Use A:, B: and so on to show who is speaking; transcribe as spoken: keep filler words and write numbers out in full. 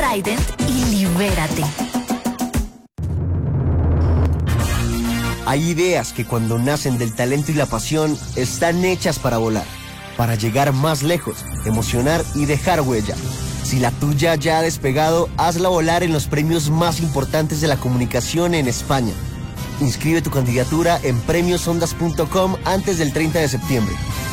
A: Trident y libérate.
B: Hay ideas que cuando nacen del talento y la pasión están hechas para volar, para llegar más lejos, emocionar y dejar huella. Si la tuya ya ha despegado, hazla volar en los premios más importantes de la comunicación en España. Inscribe tu candidatura en premios ondas punto com antes del treinta de septiembre.